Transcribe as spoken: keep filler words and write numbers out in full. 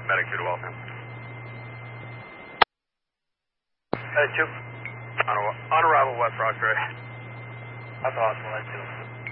Medic two to Waltham. Head two. On, on arrival, West Roxbury. That's awesome, head two.